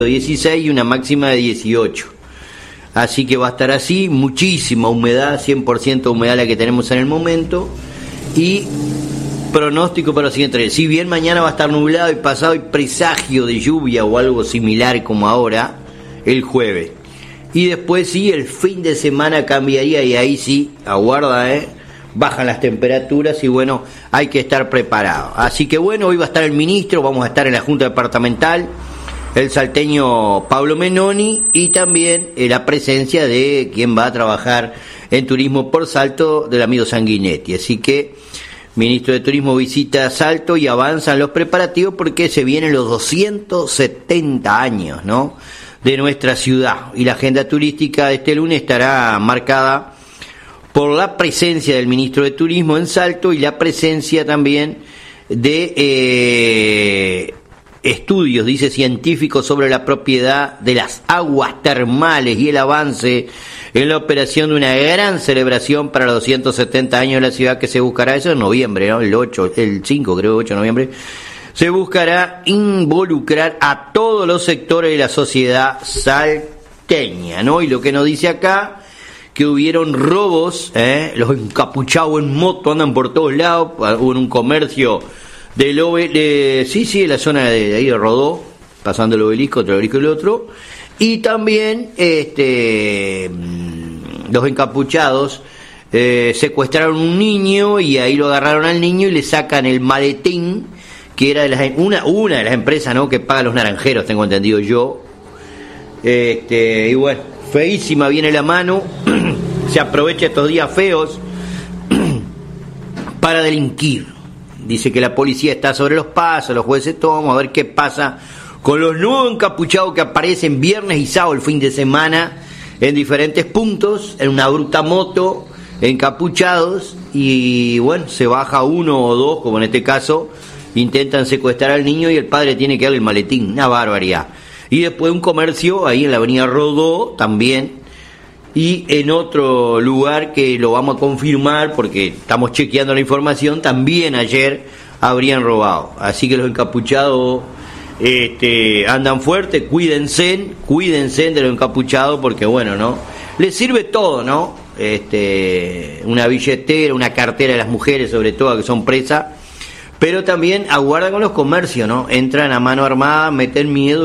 16 y una máxima de 18. Así que va a estar así, muchísima humedad, 100% humedad la que tenemos en el momento. Y pronóstico para los siguientes días. Si bien mañana va a estar nublado y pasado, hay presagio de lluvia o algo similar como ahora, el jueves. Y después sí, el fin de semana cambiaría y ahí sí, aguarda, bajan las temperaturas y bueno, hay que estar preparado. Así que bueno, hoy va a estar el ministro, vamos a estar en la Junta Departamental, el salteño Pablo Menoni y también la presencia de quien va a trabajar en turismo por Salto, del amigo Sanguinetti. Así que ministro de Turismo visita Salto y avanzan los preparativos porque se vienen los 270 años, ¿no?, de nuestra ciudad, y la agenda turística de este lunes estará marcada por la presencia del ministro de Turismo en Salto y la presencia también de estudios, dice, científicos sobre la propiedad de las aguas termales y el avance en la operación de una gran celebración para los 270 años de la ciudad que se buscará, eso en noviembre, ¿no? El 5 de noviembre, se buscará involucrar a todos los sectores de la sociedad salteña, ¿no? Y lo que nos dice acá, que hubieron robos, los encapuchados en moto andan por todos lados, hubo un comercio de la zona de ahí de Rodó, pasando el obelisco, otro obelisco y el otro, y también los encapuchados secuestraron un niño y ahí lo agarraron al niño y le sacan el maletín, que era de una de las empresas, ¿no?, que paga los naranjeros, tengo entendido yo. Y bueno, feísima viene la mano, se aprovecha estos días feos para delinquir. Dice que la policía está sobre los pasos, los jueces todo, vamos a ver qué pasa con los nuevos encapuchados que aparecen viernes y sábado el fin de semana en diferentes puntos, en una bruta moto, encapuchados, y bueno, se baja uno o dos, como en este caso, intentan secuestrar al niño y el padre tiene que darle el maletín, una barbaridad. Y después un comercio ahí en la avenida Rodó también, y en otro lugar que lo vamos a confirmar porque estamos chequeando la información, también ayer habrían robado. Así que los encapuchados andan fuertes, cuídense de los encapuchados porque bueno, ¿no?, les sirve todo, ¿no? Una billetera, una cartera de las mujeres sobre todo que son presas, pero también aguardan con los comercios, ¿no? Entran a mano armada, meten miedo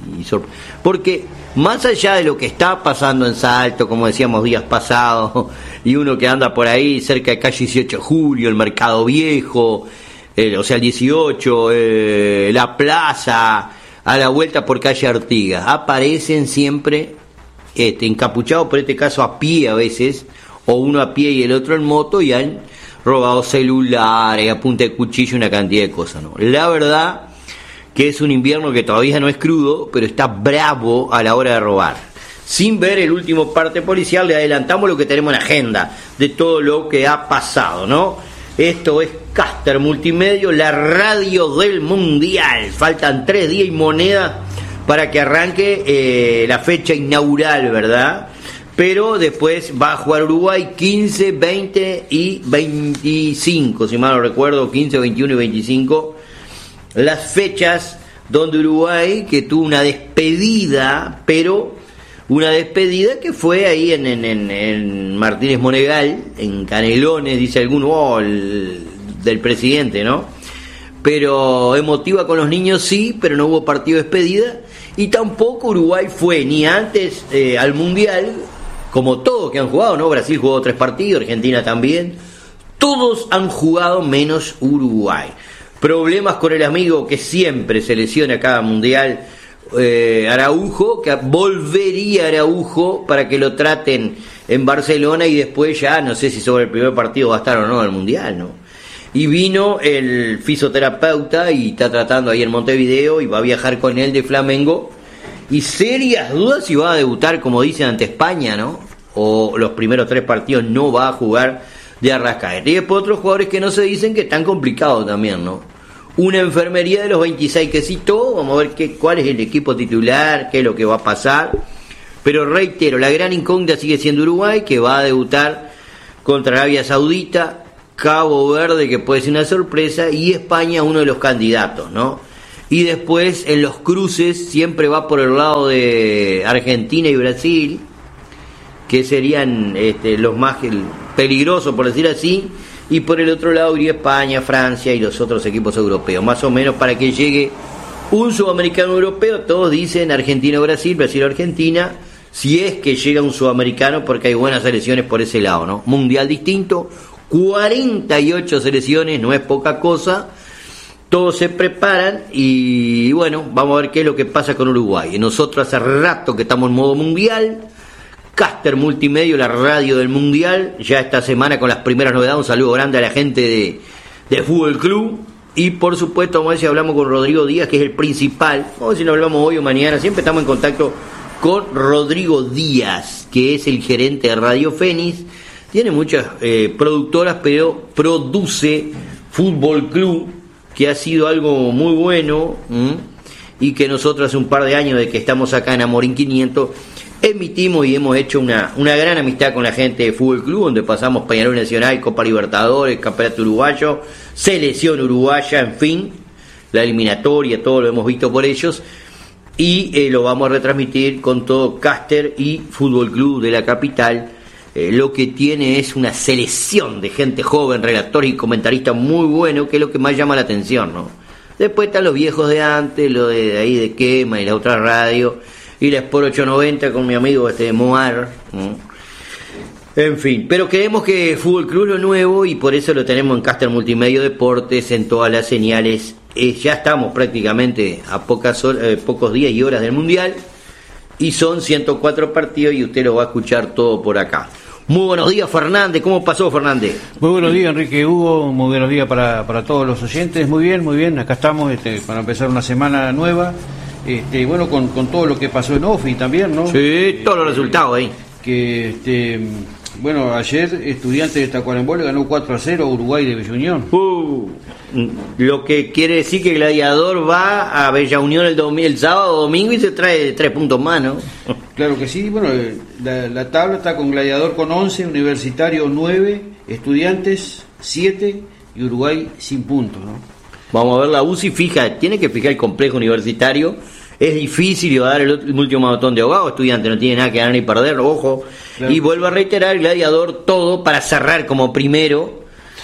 porque más allá de lo que está pasando en Salto, como decíamos días pasados, y uno que anda por ahí cerca de calle 18 de Julio, el Mercado Viejo, el 18, la plaza, a la vuelta por calle Artigas, aparecen siempre encapuchados, por este caso a pie a veces, o uno a pie y el otro en moto, y han robado celulares, a punta de cuchillo, una cantidad de cosas, ¿no? La verdad que es un invierno que todavía no es crudo, pero está bravo a la hora de robar. Sin ver el último parte policial, le adelantamos lo que tenemos en agenda de todo lo que ha pasado, ¿no? Esto es Caster Multimedia, la radio del Mundial. Faltan 3 días y moneda para que arranque la fecha inaugural, ¿verdad? Pero después va a jugar Uruguay 15, 20 y 25, si mal no recuerdo, 15, 21 y 25. Las fechas donde Uruguay, que tuvo una despedida, pero una despedida que fue ahí en Martínez Monegal, en Canelones, dice alguno, del presidente, ¿no? Pero emotiva con los niños sí, pero no hubo partido de despedida, y tampoco Uruguay fue ni antes al Mundial, como todos que han jugado, ¿no? Brasil jugó 3 partidos, Argentina también, todos han jugado menos Uruguay. Problemas con el amigo que siempre se lesiona cada mundial, Araujo, que volvería Araujo para que lo traten en Barcelona y después ya no sé si sobre el primer partido va a estar o no en el mundial, ¿no? Y vino el fisioterapeuta y está tratando ahí en Montevideo y va a viajar con él de Flamengo, y serias dudas si va a debutar, como dicen, ante España, ¿no? O los primeros 3 partidos no va a jugar de Arrascaeta. Y después otros jugadores que no se dicen, que están complicados también, ¿no? Una enfermería de los 26 que citó, vamos a ver cuál es el equipo titular, qué es lo que va a pasar. Pero reitero, la gran incógnita sigue siendo Uruguay, que va a debutar contra Arabia Saudita, Cabo Verde, que puede ser una sorpresa, y España, uno de los candidatos, ¿no? y después en los cruces siempre va por el lado de Argentina y Brasil, que serían los más peligrosos, por decir así, y por el otro lado iría España, Francia y los otros equipos europeos, más o menos para que llegue un sudamericano europeo. Todos dicen Argentina o Brasil, Brasil o Argentina, si es que llega un sudamericano, porque hay buenas selecciones por ese lado, ¿no? Mundial distinto, 48 selecciones, no es poca cosa. Todos se preparan y bueno, vamos a ver qué es lo que pasa con Uruguay. Nosotros hace rato que estamos en modo mundial. Caster Multimedio, la radio del mundial, ya esta semana con las primeras novedades. Un saludo grande a la gente de Fútbol Club. Y por supuesto, vamos a ver si hablamos con Rodrigo Díaz, que es el principal. Vamos a ver si nos hablamos hoy o mañana. Siempre estamos en contacto con Rodrigo Díaz, que es el gerente de Radio Fénix. Tiene muchas productoras, pero produce Fútbol Club, que ha sido algo muy bueno, y que nosotros hace un par de años de que estamos acá en Amorín 500 emitimos y hemos hecho una gran amistad con la gente de Fútbol Club, donde pasamos Peñarol Nacional, Copa Libertadores, Campeonato Uruguayo, Selección Uruguaya, en fin, la eliminatoria, todo lo hemos visto por ellos, y lo vamos a retransmitir con todo Caster y Fútbol Club de la capital. Lo que tiene es una selección de gente joven, relatores y comentaristas muy buenos, que es lo que más llama la atención, ¿no? Después están los viejos de antes, lo de ahí de Quema y la otra radio, y la Sport 890 con mi amigo Moar, ¿no? En fin, pero creemos que Fútbol Club es lo nuevo y por eso lo tenemos en Caster Multimedia Deportes, en todas las señales. Ya estamos prácticamente a pocos días y horas del Mundial, y son 104 partidos y usted lo va a escuchar todo por acá. Muy buenos días, Fernández. ¿Cómo pasó, Fernández? Muy buenos días, Enrique Hugo. Muy buenos días para todos los oyentes. Muy bien. Acá estamos para empezar una semana nueva. Bueno, con todo lo que pasó en OFI también, ¿no? Sí, todos los resultados ahí. Bueno, ayer Estudiantes de Tacuarembó le ganó 4-0 a Uruguay de Bella Unión. Lo que quiere decir que Gladiador va a Bella Unión el sábado, domingo, y se trae 3 puntos más, ¿no? Claro que sí. Bueno, la tabla está con Gladiador con 11, Universitario 9, Estudiantes 7 y Uruguay sin puntos, ¿no? Vamos a ver la UCI, tiene que fijar el complejo universitario. Es difícil y va a dar el último botón de ahogado. Estudiante no tiene nada que ganar ni perder, ojo. Claro. Y vuelvo a reiterar, Gladiador todo para cerrar como primero,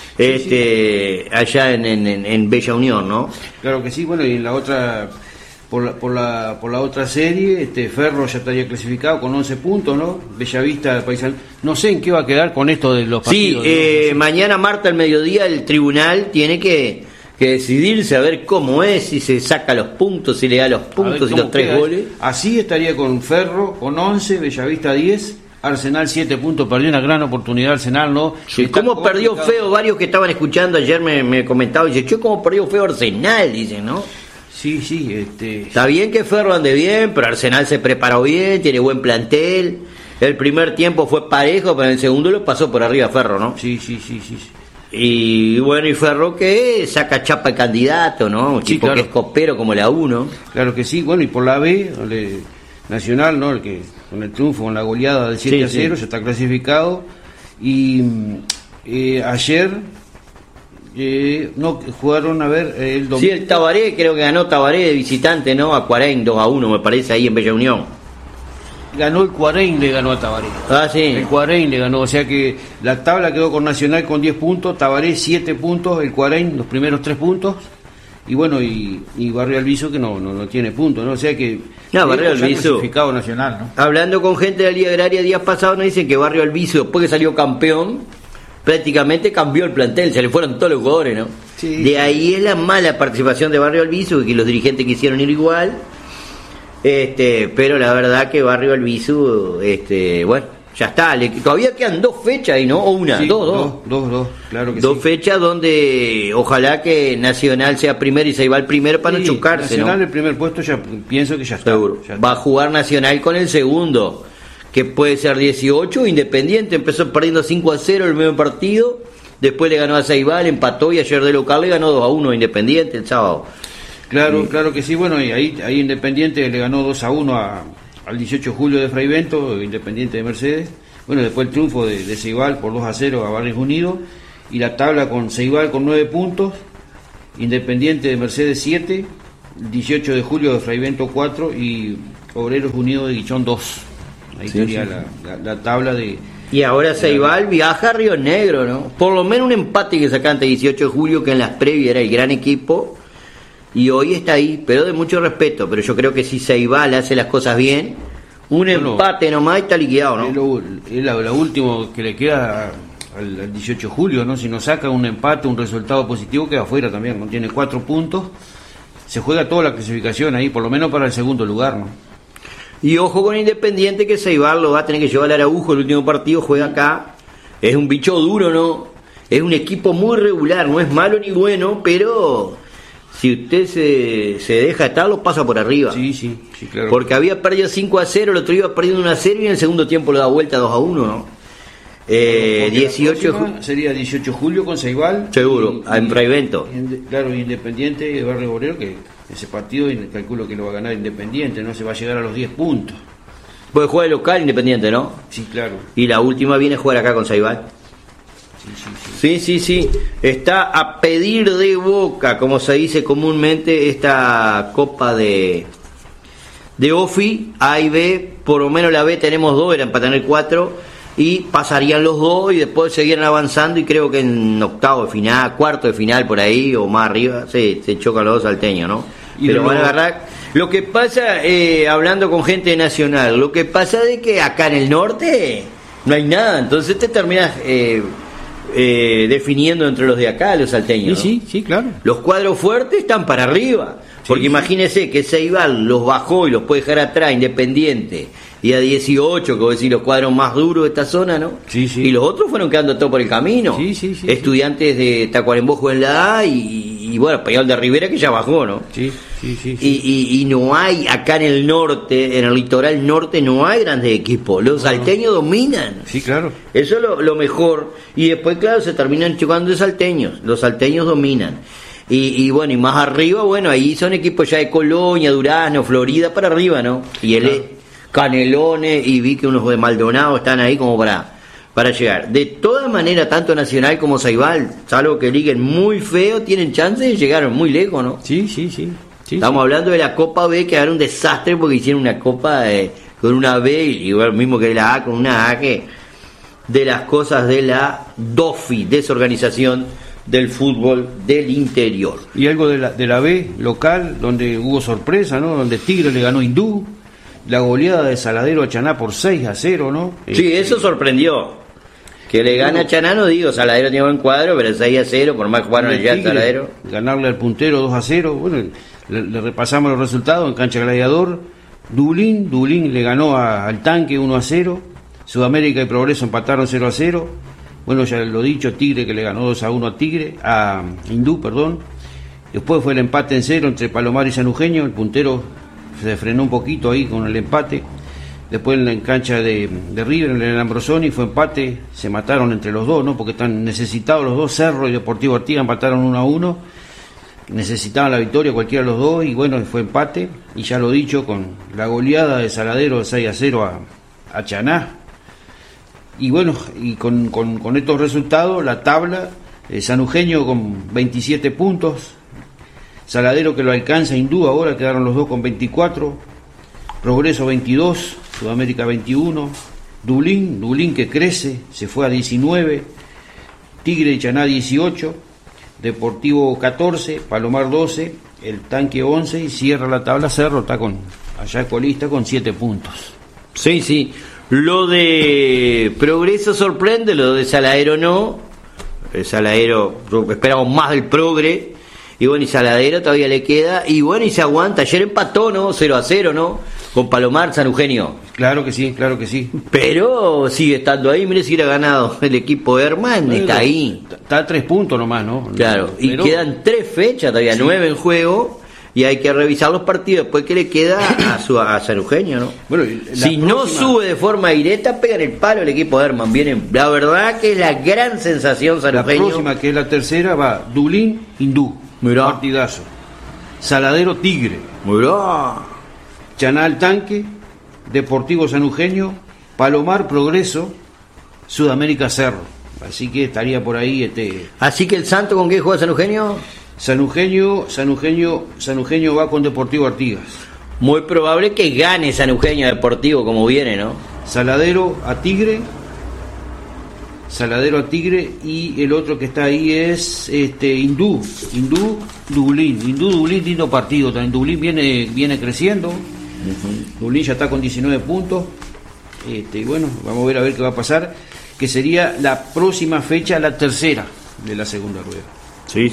allá en Bella Unión, ¿no? Claro que sí. Bueno, y en la otra, por la otra serie, Ferro ya estaría clasificado con 11 puntos, ¿no? Bellavista, Paisal. No sé en qué va a quedar con esto de los partidos. Sí, ¿no? Mañana martes al mediodía el tribunal tiene que decidirse a ver cómo es, si se saca los puntos, si le da los puntos y los 3 goles. Así estaría con Ferro con 11, Bellavista 10, Arsenal 7 puntos. Perdió una gran oportunidad Arsenal, ¿no? Sí, ¿cómo perdió feo? Varios que estaban escuchando ayer me comentaban, dice, che, ¿cómo perdió feo Arsenal? Dicen, ¿no? Sí, Está bien que Ferro ande bien, pero Arsenal se preparó bien, tiene buen plantel. El primer tiempo fue parejo, pero en el segundo lo pasó por arriba Ferro, ¿no? Sí. Y bueno, y Ferro que saca chapa el candidato, ¿no? Un tipo, claro, que es copero como la U, ¿no? Claro que sí. Bueno, y por la B, Nacional, ¿no? El que con el triunfo, con la goleada del 7-0, ya está clasificado. Y ayer no jugaron, a ver, el domingo. Sí, el Tabaré, creo que ganó Tabaré de visitante, ¿no? A Cuarén 2-1, me parece, ahí en Bella Unión. Ganó el Cuarén, le ganó a Tabaré. Sí. El Cuarén le ganó, o sea que la tabla quedó con Nacional con 10 puntos, Tabaré 7 puntos, el Cuarén los primeros 3 puntos, y bueno, y Barrio Alviso que no tiene puntos, ¿no? O sea que... No, Barrio Alviso... clasificado Nacional, ¿no? Hablando con gente de la Liga Agraria días pasados, nos dicen que Barrio Alviso, después que salió campeón, prácticamente cambió el plantel, se le fueron todos los jugadores, ¿no? Sí. De ahí es la mala participación de Barrio Alviso, que los dirigentes quisieron ir igual. Pero la verdad que Barrio Albizu, bueno, ya está, todavía quedan 2 fechas y no, o una, sí, dos, claro que dos sí. Fechas donde ojalá que Nacional sea primero y se va al primero para no chocarse, Nacional, ¿no? El primer puesto ya pienso que ya está. Seguro. Ya está. Va a jugar Nacional con el segundo, que puede ser 18, Independiente empezó perdiendo 5-0 el primer partido, después le ganó a Ceibal, empató y ayer de local le ganó 2-1 Independiente el sábado. Claro que sí. Bueno, y ahí Independiente le ganó 2-1 al 18 de julio de Fraivento, Independiente de Mercedes. Bueno, después el triunfo de Ceibal por 2-0 a Barrios Unidos, y la tabla con Ceibal con 9 puntos, Independiente de Mercedes 7, El 18 de julio de Fraivento 4 y Obreros Unidos de Guichón 2. Ahí estaría la tabla de... Y ahora Ceibal viaja a Río Negro, ¿no? Por lo menos un empate que saca ante 18 de julio, que en las previas era el gran equipo, y hoy está ahí, pero de mucho respeto. Pero yo creo que si Ceibal hace las cosas bien, empate nomás está liquidado, ¿no? Es lo último que le queda al 18 de julio, ¿no? Si no saca un empate, un resultado positivo, queda afuera también, ¿no? Tiene 4 puntos, se juega toda la clasificación ahí, por lo menos para el segundo lugar, ¿no? Y ojo con Independiente, que Ceibal lo va a tener que llevar al Araujo el último partido, juega acá, es un bicho duro, ¿no? Es un equipo muy regular, no es malo ni bueno, pero si usted se deja estar, lo pasa por arriba. Sí, claro. Porque había perdido 5-0, el otro iba perdiendo 1-0 y en el segundo tiempo lo da vuelta 2-1, ¿no? 18 sería 18 de julio con Ceibal. Seguro, en Fraivento. Claro, Independiente y Barrio Obrero, que ese partido calculo que lo va a ganar Independiente, no se va a llegar a los 10 puntos. Puede jugar el local Independiente, ¿no? Sí, claro. Y la última viene a jugar acá con Ceibal. Sí. Está a pedir de boca, como se dice comúnmente, esta Copa de OFI, A y B. Por lo menos la B tenemos 2, eran para tener 4. Y pasarían los 2 y después seguirían avanzando, y creo que en octavo de final, cuarto de final por ahí o más arriba se chocan los 2 salteños, ¿no? Pero van a agarrar. Lo que pasa, hablando con gente de Nacional, lo que pasa es que acá en el norte no hay nada, entonces te terminas definiendo entre los de acá, los salteños, ¿no? Sí, claro. Los cuadros fuertes están para arriba, porque imagínese que Ceibal los bajó y los puede dejar atrás, Independiente, y a 18, que vos decís, los cuadros más duros de esta zona, ¿no? Sí. Y los otros fueron quedando todo por el camino. Sí. Estudiantes de Tacuarembó en la A y bueno, Peñarol de Rivera, que ya bajó, ¿no? Sí. Y no hay, acá en el norte, en el litoral norte, no hay grandes equipos. Los salteños dominan. Sí, claro. Eso es lo mejor. Y después, claro, se terminan chocando de salteños. Los salteños dominan. Y bueno, y más arriba, bueno, ahí son equipos ya de Colonia, Durazno, Florida, para arriba, ¿no? Y Canelones, y vi que unos de Maldonado están ahí como para llegar. De todas maneras, tanto Nacional como Ceibal, salvo que liguen muy feo, tienen chance de llegar muy lejos, ¿no? Sí. Estamos hablando de la Copa B, que era un desastre porque hicieron una Copa con una B, igual mismo que la A con una A, que de las cosas de la DOFI, Desorganización del Fútbol del Interior. Y algo de la B local, donde hubo sorpresa, ¿no? Donde Tigre le ganó a Hindú, la goleada de Saladero a Chaná por 6-0, ¿no? Sí, eso sorprendió. Que le gana a Chaná, no digo, Saladero tiene buen cuadro, pero 6-0, por más jugaron allá al Saladero. Ganarle al puntero 2-0, bueno, le repasamos los resultados en cancha Gladiador. Dublín le ganó al Tanque 1-0, Sudamérica y Progreso empataron 0-0. Bueno, ya lo dicho, Tigre que le ganó 2-1 a Hindú, perdón. Después fue el empate en 0 entre Palomar y San Eugenio, el puntero se frenó un poquito ahí con el empate. Después en cancha de River, en el Ambrosoni, fue empate, se mataron entre los dos, ¿no? Porque están necesitados los dos, Cerro y Deportivo Artigas empataron 1-1, necesitaban la victoria cualquiera de los dos, y bueno, fue empate, y ya lo dicho, con la goleada de Saladero de 6-0 a Chaná. Y bueno, y con estos resultados, la tabla, San Eugenio con 27 puntos, Saladero que lo alcanza, Hindú ahora quedaron los dos con 24, Progreso 22, Sudamérica 21, Dublín que crece, se fue a 19, Tigre y Chaná 18, Deportivo 14, Palomar 12, el Tanque 11 y cierra la tabla Cerro, está allá colista con 7 puntos. Sí. Lo de Progreso sorprende, lo de Saladero no. El Saladero, esperamos más del Progre. Y bueno, y Saladero todavía le queda. Y bueno, y se aguanta. Ayer empató, ¿no? 0-0, ¿no? Con Palomar, San Eugenio. Claro que sí. Pero sigue estando ahí. Mire si hubiera ganado el equipo de Herman. Está ahí. Está a 3 puntos nomás, ¿no? Claro. Y quedan 3 fechas todavía, 9 en juego. Y hay que revisar los partidos después que le queda a San Eugenio, ¿no? Bueno, si no sube de forma directa, pegan el palo el equipo de Herman. Vienen, la verdad que es la gran sensación San Eugenio. La próxima, que es la tercera, va Dublín, Hindú. Mirá. Partidazo. Saladero, Tigre. Mirá. Chanal, Tanque. Deportivo San Eugenio. Palomar, Progreso. Sudamérica, Cerro. Así que estaría por ahí Así que el Santo, ¿con qué juega San Eugenio? San Eugenio va con Deportivo Artigas. Muy probable que gane San Eugenio Deportivo como viene, ¿no? Saladero a Tigre, y el otro que está ahí es Hindú Dublín, lindo partido también. Dublín viene creciendo. Dublín ya está con 19 puntos. Y bueno, vamos a ver qué va a pasar, que sería la próxima fecha, la tercera de la segunda rueda. Sí.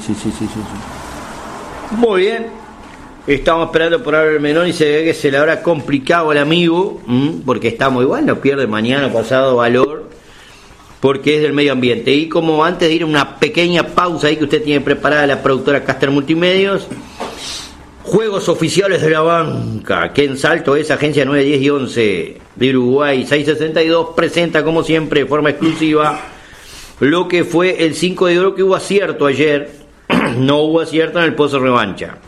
Muy bien. Estamos esperando por ahora el Menón y se ve que se le habrá complicado al amigo, porque está muy bueno, pierde mañana pasado valor, porque es del medio ambiente. Y como antes de ir a una pequeña pausa ahí que usted tiene preparada la productora Caster Multimedios, juegos oficiales de la banca, que en Salto es Agencia 9, 10 y 11 de Uruguay 662, presenta como siempre de forma exclusiva lo que fue el 5 de oro, que hubo acierto ayer. No hubo acierto en el Pozo Revancha.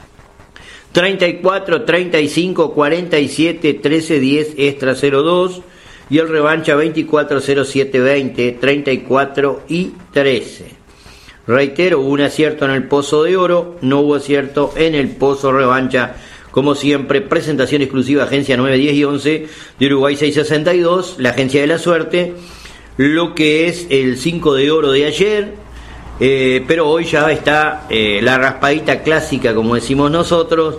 34, 35, 47, 13, 10, extra 02, y el Revancha 24, 07, 20, 34 y 13. Reitero, hubo un acierto en el Pozo de Oro, no hubo acierto en el Pozo Revancha. Como siempre, presentación exclusiva Agencia 9, 10 y 11 de Uruguay 662, la Agencia de la Suerte, lo que es el 5 de oro de ayer, pero hoy ya está la raspadita clásica, como decimos nosotros,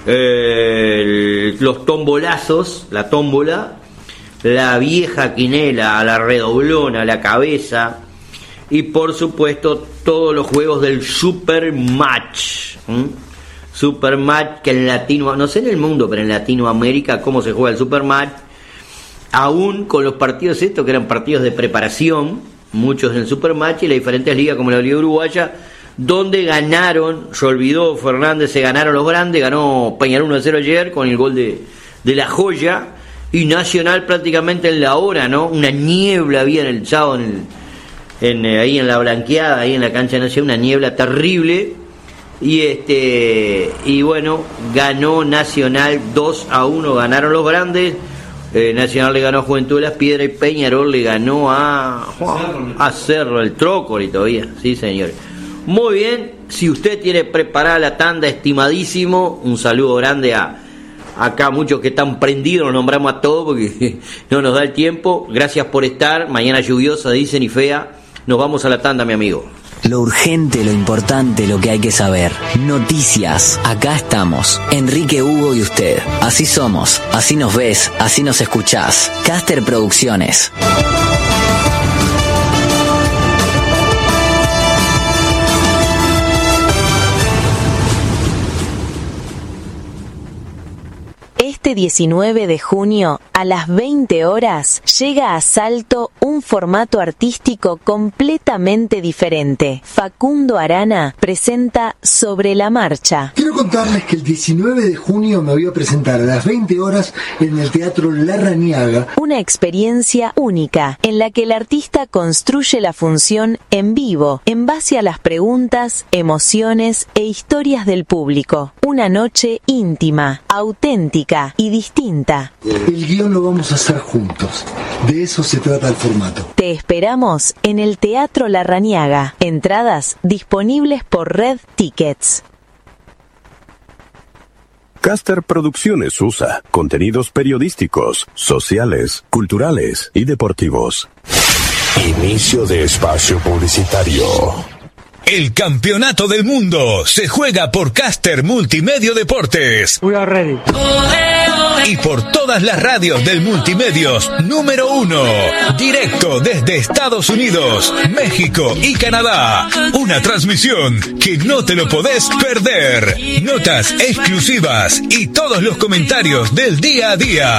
los tombolazos, la tómbola, la vieja quinela, la redoblona, la cabeza, y por supuesto todos los juegos del Super Match. Super Match, que en Latino, no sé en el mundo, pero en Latinoamérica cómo se juega el Super Match, aún con los partidos estos que eran partidos de preparación, muchos en el Super Match, y las diferentes ligas como la Liga Uruguaya, donde ganaron, se olvidó Fernández, se ganaron los grandes, ganó Peñarol 1-0 ayer con el gol de La Joya, y Nacional prácticamente en la hora, ¿no? Una niebla había en el sábado, ahí en la blanqueada, ahí en la cancha de Nacional, una niebla terrible, y bueno, ganó Nacional 2-1, ganaron los grandes. Nacional le ganó a Juventud de las Piedras y Peñarol le ganó a Cerro, el Trócoli todavía, sí señores. Muy bien, si usted tiene preparada la tanda, estimadísimo, un saludo grande a acá muchos que están prendidos, nos nombramos a todos porque no nos da el tiempo. Gracias por estar, mañana lluviosa dicen y fea, nos vamos a la tanda, mi amigo. Lo urgente, lo importante, lo que hay que saber. Noticias. Acá estamos. Enrique, Hugo y usted. Así somos. Así nos ves. Así nos escuchás. Caster Producciones. Este 19 de junio, a las 20 horas, llega a Salto un formato artístico completamente diferente. Facundo Arana presenta Sobre la Marcha. Quiero contarles que el 19 de junio me voy a presentar a las 20 horas en el Teatro Larrañaga. Una experiencia única en la que el artista construye la función en vivo, en base a las preguntas, emociones e historias del público. Una noche íntima, auténtica y distinta. El guión lo vamos a hacer juntos. De eso se trata el formato. Te esperamos en el Teatro Larrañaga. Entradas disponibles por Red Tickets. Caster Producciones USA. Contenidos periodísticos, sociales, culturales y deportivos. Inicio de espacio publicitario. El campeonato del mundo se juega por Caster Multimedio Deportes. We are ready. Y por todas las radios del Multimedios número 1. Directo desde Estados Unidos, México y Canadá. Una transmisión que no te lo podés perder. Notas exclusivas y todos los comentarios del día a día.